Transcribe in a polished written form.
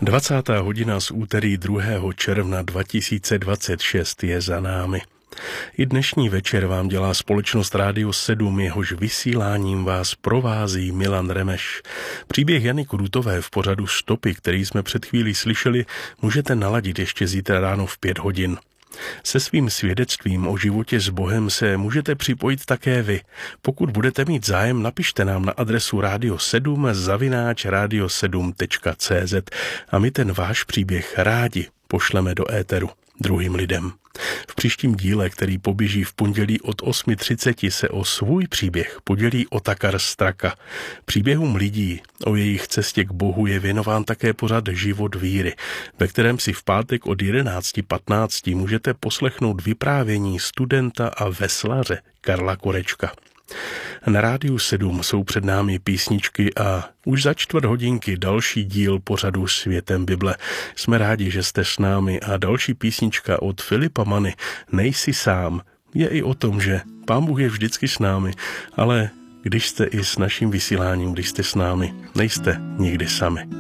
20. hodina z úterý 2. června 2026 je za námi. I dnešní večer vám dělá společnost Rádio 7, jehož vysíláním vás provází Milan Remeš. Příběh Jany Krůtové v pořadu Stopy, který jsme před chvílí slyšeli, můžete naladit ještě zítra ráno v 5 hodin. Se svým svědectvím o životě s Bohem se můžete připojit také vy. Pokud budete mít zájem, napište nám na adresu radio7@radio7.cz a my ten váš příběh rádi pošleme do éteru druhým lidem. V příštím díle, který poběží v pondělí od 8:30, se o svůj příběh podělí Otakar Straka. Příběhům lidí o jejich cestě k Bohu je věnován také pořad Život víry, ve kterém si v pátek od 11:15 můžete poslechnout vyprávění studenta a veslaře Karla Korečka. Na Rádiu 7 jsou před námi písničky a už za 4 hodinky další díl pořadu Světem Bible. Jsme rádi, že jste s námi a další písnička od Filipa Many Nejsi sám je i o tom, že Pán Bůh je vždycky s námi, ale když jste i s naším vysíláním, když jste s námi, nejste nikdy sami.